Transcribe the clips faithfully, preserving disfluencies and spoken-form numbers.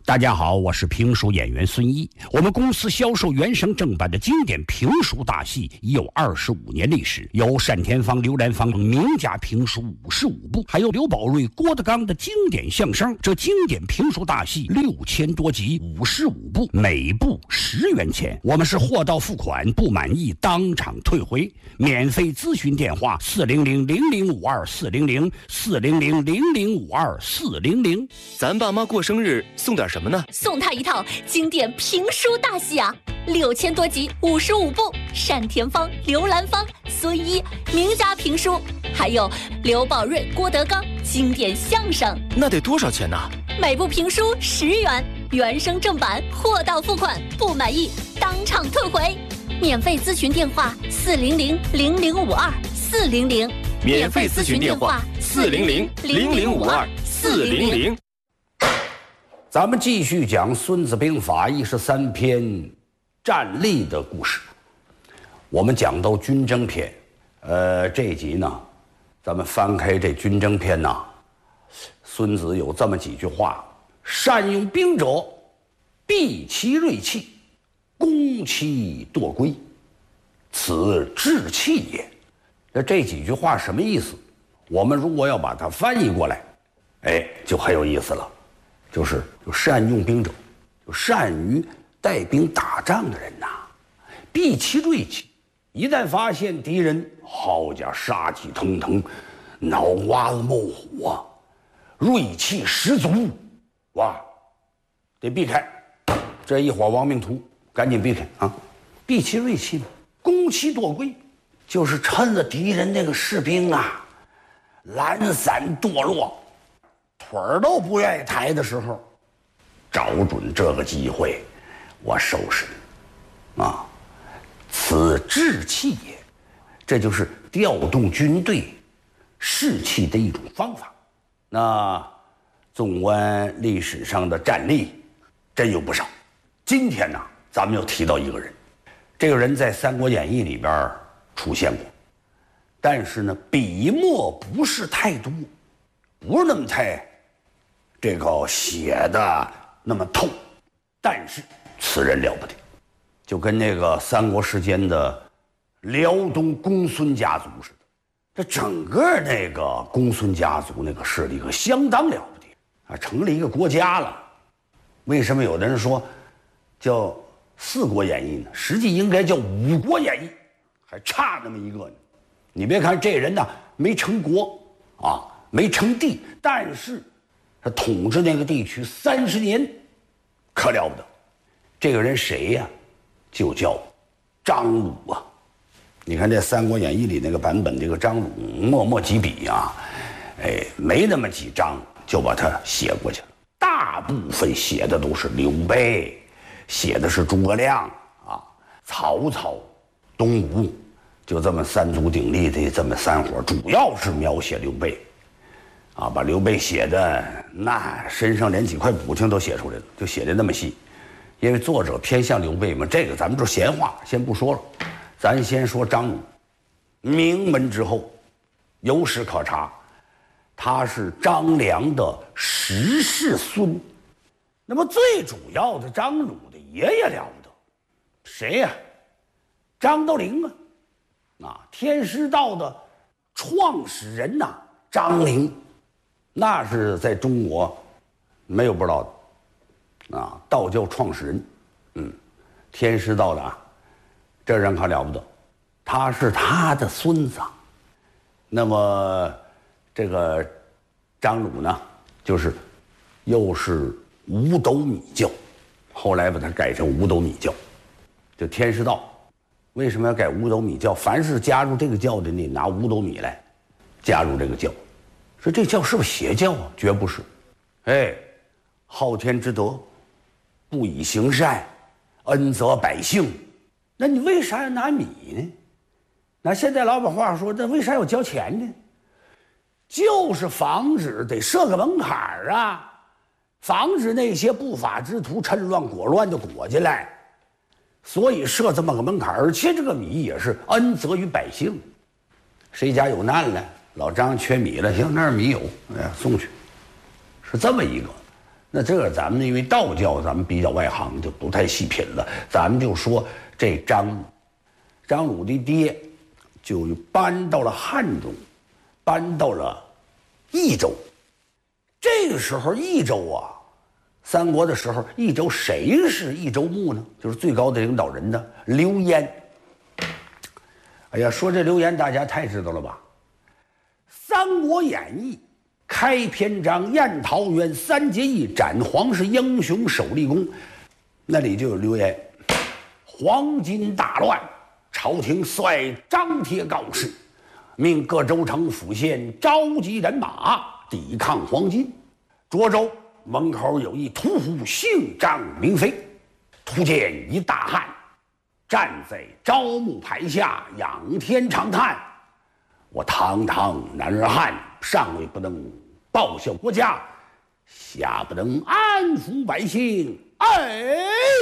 大家好，我是评书演员孙一。我们公司销售原声正版的经典评书大戏已有二十五年历史，有单田芳、刘兰芳名家评书五十五部，还有刘宝瑞、郭德纲的经典相声。这经典评书大戏六千多集，五十五部，每部十元钱。我们是货到付款，不满意当场退回。免费咨询电话：四零零零零五二四零零四零零零零五二四零零。 咱爸妈过生日送点什么呢？ 送他一套经典评书大戏啊，六千多集，五十五部，单田芳、刘兰芳、孙一名家评书，还有刘宝瑞、郭德纲经典相声。 那得多少钱呢？ 每部评书十元，原声正版，货到付款，不满意当场退回。免费咨询电话：四零零零零五二四零零。 免费咨询电话：四零零零零五二四零零。 咱们继续讲《孙子兵法》一十三篇战例的故事。我们讲到军争篇，呃，这一集呢，咱们翻开这军争篇呐，孙子有这么几句话：善用兵者，避其锐气，攻其惰归，此志气也。那这几句话什么意思？我们如果要把它翻译过来，哎，就很有意思了。就是就善用兵者，就善于带兵打仗的人呐，避其锐气。一旦发现敌人，好家伙，杀气腾腾，脑瓜子冒火啊，锐气十足，哇，得避开。这一伙亡命徒，赶紧避开啊！避其锐气嘛，攻其惰归，就是趁着敌人那个士兵啊懒散堕落，腿儿都不愿意抬的时候，找准这个机会，我收拾你啊！此志气也，这就是调动军队士气的一种方法。那纵观历史上的战例，真有不少。今天呢，咱们要提到一个人，这个人在《三国演义》里边出现过，但是呢，笔墨不是太多，不是那么太这个写的那么透，但是此人了不得，就跟那个三国时间的辽东公孙家族似的。这整个那个公孙家族那个势力可相当了不得啊，成了一个国家了。为什么有的人说叫四国演义呢？实际应该叫五国演义，还差那么一个呢。你别看这人呢没成国啊，没成帝，但是他统治那个地区三十年，可了不得。这个人谁呀？就叫张鲁啊。你看这《三国演义》里那个版本，这个张鲁墨墨几笔啊，哎，没那么几章就把他写过去了。大部分写的都是刘备，写的是诸葛亮啊、曹操、东吴，就这么三足鼎立的这么三伙，主要是描写刘备。啊，把刘备写的那身上连几块补丁都写出来了，就写的那么细，因为作者偏向刘备嘛。这个咱们就闲话先不说了，咱先说张鲁。名门之后，有史可查，他是张良的十世孙。那么最主要的，张鲁的爷爷了不得，谁呀、啊？张道陵啊，啊，天师道的创始人呐、啊，张陵。那是在中国没有不知道的啊，道教创始人，嗯，天师道的啊，这人可了不得，他是他的孙子。那么这个张鲁呢，就是又是五斗米教，后来把它改成五斗米教，就天师道。为什么要改五斗米教？凡是加入这个教的，你拿五斗米来加入这个教。说这教是不是邪教啊？绝不是，哎，好天之德，不以行善，恩泽百姓。那你为啥要拿米呢？那现在老百话说，那为啥要交钱呢？就是防止得设个门槛儿啊，防止那些不法之徒趁乱裹乱的裹进来，所以设这么个门槛儿。而且这个米也是恩泽于百姓，谁家有难了？老张缺米了，行，那儿米有，哎呀，送去，是这么一个。 那这个咱们因为道教咱们比较外行，就不太细品了。咱们就说这张张鲁的爹就搬到了汉中，搬到了益州。这个时候益州啊，三国的时候益州谁是益州牧呢？就是最高的领导人呢，刘焉。哎呀，说这刘焉大家太知道了吧？《三国演义》开篇章宴桃园三结义，斩皇室英雄首立功，那里就有刘焉。黄巾大乱，朝廷率张贴告示，命各州城府县召集人马抵抗黄巾。涿州门口有一屠户，姓张名飞，突见一大汉站在朝暮牌下，仰天长叹：我堂堂男儿汉，上位不能报效国家，下不能安抚百姓。哎，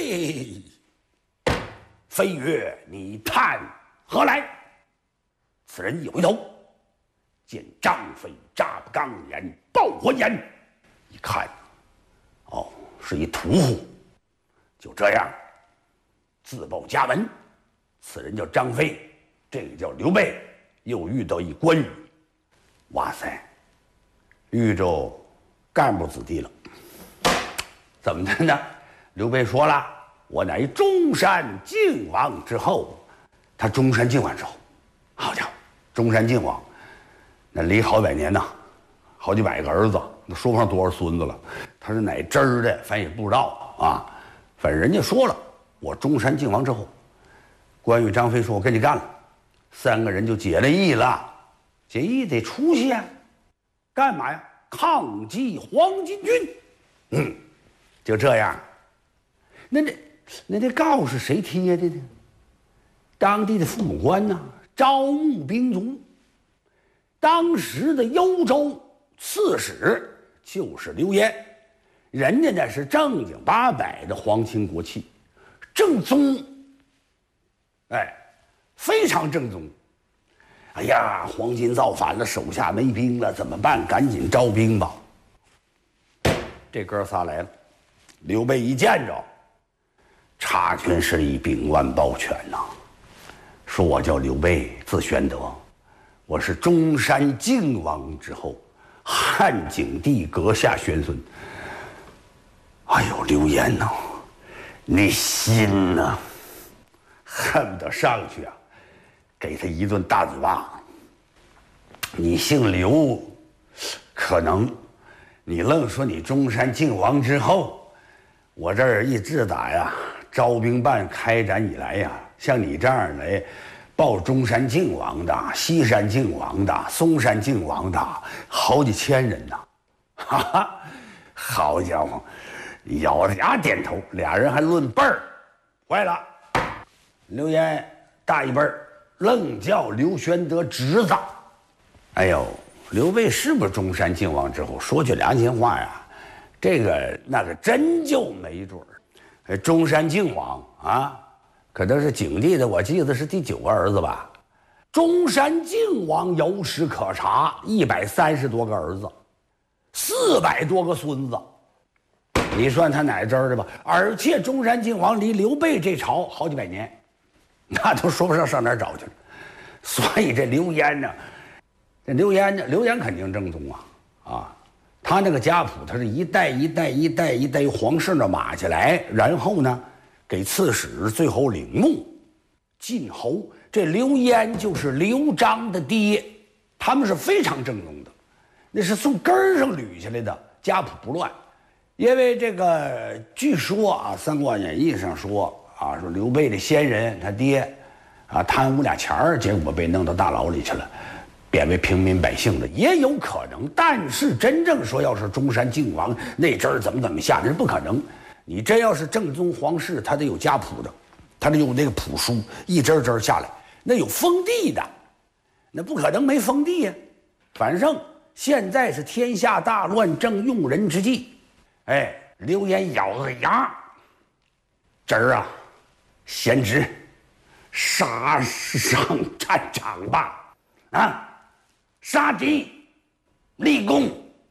飞曰：你叹何来？此人一回头，见张飞扎不刚眼，抱环眼，一看，哦，是一屠户。就这样，自报家门，此人叫张飞，这个叫刘备。又遇到一关羽，哇塞，豫州干部子弟了。怎么的呢？刘备说了，我乃中山靖王之后。他中山靖王之后，好家伙，中山靖王那离好几百年呐，好几百个儿子，那说不上多少孙子了。他是哪支儿的，反正也不知道啊。反正人家说了，我中山靖王之后。关羽、张飞说：“我跟你干了。”三个人就结了义了。结义得出去啊，干嘛呀？抗击黄巾军。嗯，就这样。那这那这告是谁贴的呢？当地的父母官呐，招募兵卒。当时的幽州刺史就是刘焉，人家那是正经八百的皇亲国戚，正宗。哎。非常正宗。哎呀，黄巾造反了，手下没兵了，怎么办？赶紧招兵吧。这哥仨来了，刘备一见着，插拳施礼，禀万抱拳呐、啊，说我叫刘备，字玄德，我是中山靖王之后，汉景帝阁下玄孙。哎呦，刘焉呐、啊，你心呐、啊，恨不得上去啊！给他一顿大嘴巴。你姓刘，可能你愣说你中山靖王之后，我这儿一直打呀，招兵办开展以来呀，像你这样来报中山靖王的、西山靖王的、嵩山靖王的，好几千人呐！哈哈，好家伙，咬着牙点头，俩人还论辈儿。坏了，刘焉大一辈儿。愣叫刘玄德侄子。哎呦，刘备是不是中山靖王之后？说句良心话呀，这个那个真就没准儿。中山靖王啊，可都是景帝的，我记得是第九个儿子吧。中山靖王有史可查，一百三十多个儿子，四百多个孙子。你算他哪支儿的吧？而且中山靖王离刘备这朝好几百年。那都说不上上哪儿找去了，所以这刘焉呢，这刘焉呢，刘焉肯定正宗啊啊，他那个家谱，他是一代一代一代一代皇室那码下来，然后呢，给刺史，最后领牧，晋侯。这刘焉就是刘璋的爹，他们是非常正宗的，那是从根儿上捋下来的，家谱不乱。因为这个据说啊，《三国演义》上说。啊，说刘备的先人他爹，啊贪污俩钱儿，结果被弄到大牢里去了，贬为平民百姓的也有可能。但是真正说要是中山靖王那阵儿怎么怎么下，那是不可能。你真要是正宗皇室，他得有家谱的，他得有那个谱书，一针针下来，那有封地的，那不可能没封地呀。反正现在是天下大乱，正用人之际，哎，刘焉咬着牙，这儿啊。贤侄，杀上战场吧！啊，杀敌立功，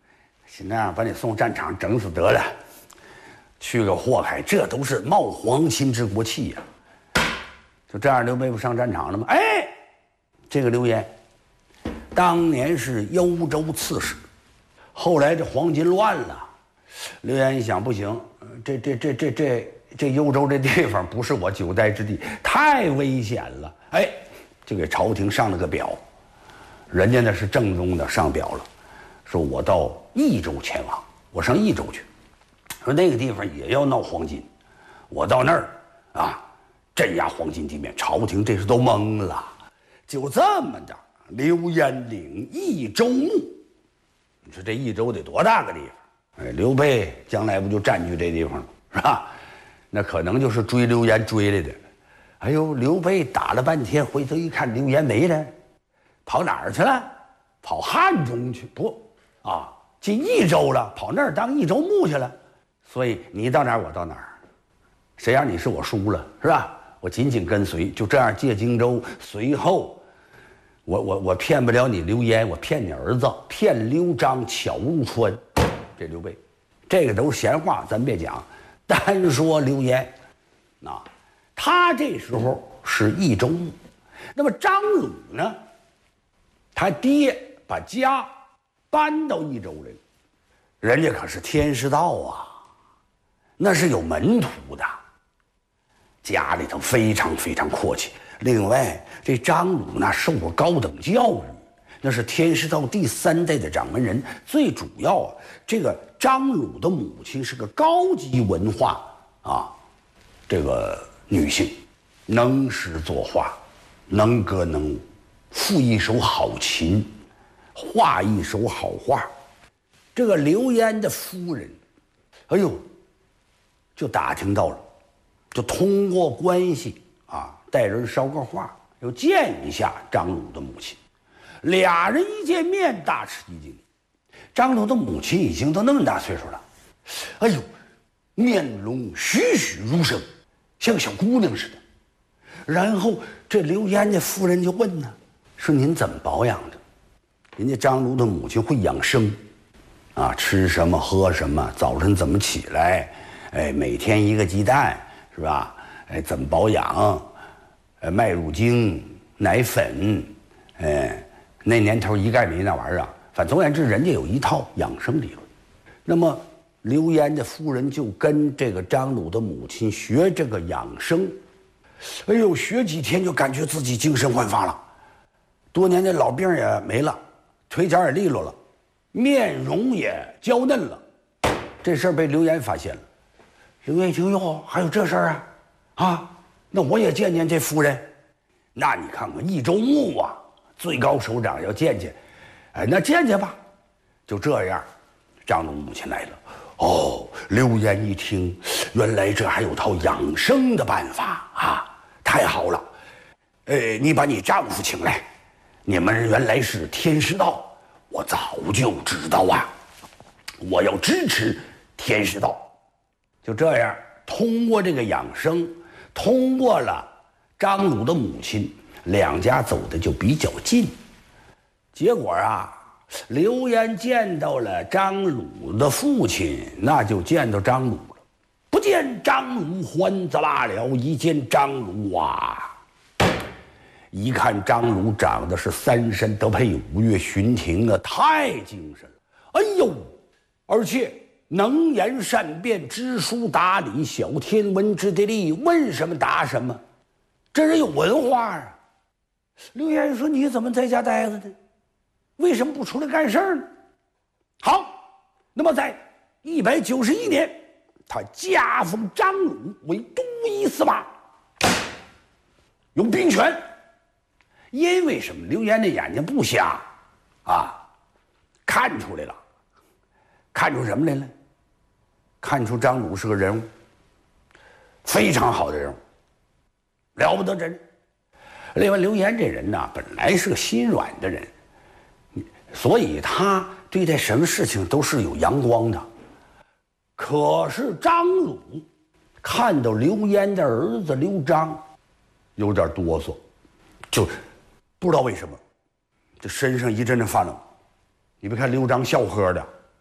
那样把你送战场整死得了，去个祸害，这都是冒皇亲之国戚呀、啊！就这样，刘备不上战场了吗？哎，这个刘焉，当年是幽州刺史，后来这黄巾乱了，刘焉一想，不行，这这这这这这幽州这地方不是我久待之地，太危险了。哎，就给朝廷上了个表，人家那是正宗的上表了，说我到益州前往，我上益州去，说那个地方也要闹黄巾，我到那儿啊，镇压黄巾地面。朝廷这时都懵了，就这么着，刘焉领益州牧。你说这益州得多大个地方？哎，刘备将来不就占据这地方了，是吧？那可能就是追刘焉追来的。哎呦，刘备打了半天，回头一看刘焉没了，跑哪儿去了？跑汉中去？不啊，进益州了，跑那儿当益州牧去了。所以你到哪儿我到哪儿，谁让你是我叔了，是吧？我紧紧跟随，就这样借荆州。随后，我我我骗不了你刘焉，我骗你儿子，骗刘璋巧入川。这刘备，这个都是闲话，咱别讲。单说刘焉，啊，他这时候是益州牧。那么张鲁呢？他爹把家搬到益州来了，人家可是天师道啊，那是有门徒的，家里头非常非常阔气。另外，这张鲁那受过高等教育，那是天师道第三代的掌门人。最主要啊，这个张鲁的母亲是个高级文化啊，这个女性，能诗作画，能歌能舞，赋一手好琴，画一手好画。这个刘焉的夫人，哎呦，就打听到了，就通过关系啊，带人捎个话，要见一下张鲁的母亲。俩人一见面，大吃一惊。张鲁的母亲已经都那么大岁数了，哎呦，面容栩栩如生，像个小姑娘似的。然后这刘焉的夫人就问呢，说您怎么保养的？人家张鲁的母亲会养生，啊，吃什么喝什么，早晨怎么起来，哎，每天一个鸡蛋，是吧？哎，怎么保养？呃，麦乳精、奶粉，哎，那年头一概没那玩意儿啊。反总而言之，人家有一套养生理论。那么刘焉的夫人就跟这个张鲁的母亲学这个养生。哎呦，学几天就感觉自己精神焕发了，多年的老病也没了，腿脚也利落了，面容也娇嫩了。这事儿被刘焉发现了。刘焉一听，哟，还有这事儿啊？啊，那我也见见这夫人。那你看看益州牧啊，最高首长要见见，哎，那见见吧。就这样，张鲁母亲来了。哦，刘焉一听，原来这还有套养生的办法啊，太好了。呃，你把你丈夫请来，你们原来是天师道，我早就知道啊，我要支持天师道。就这样，通过这个养生，通过了张鲁的母亲，两家走的就比较近。结果啊，刘焉见到了张鲁的父亲，那就见到张鲁了。不见张鲁还则罢了，一见张鲁啊，一看张鲁长得是三山得配五岳巡庭啊，太精神了。哎呦，而且能言善辩，知书达理，晓天文之地利，问什么答什么，这人有文化啊。刘焉说：“你怎么在家待着呢？为什么不出来干事儿呢？”好，那么在一百九十一年，他加封张鲁为都尉司马，有兵权。因为什么？刘焉的眼睛不瞎啊，看出来了，看出什么来了？看出张鲁是个人物，非常好的人物，了不得这人。另外，刘焉这人呢，本来是个心软的人，所以他对待什么事情都是有阳光的。可是张鲁看到刘焉的儿子刘璋，有点哆嗦，就不知道为什么，这身上一阵阵发冷。你别看刘璋笑呵的，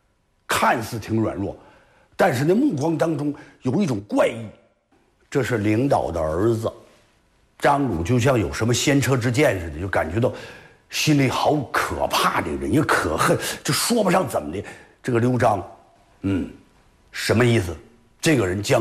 看似挺软弱，但是那目光当中有一种怪异。这是领导的儿子，张鲁就像有什么先车之鉴似的，就感觉到心里好可怕，这个人也可恨，就说不上怎么的。这个刘璋，嗯，什么意思？这个人将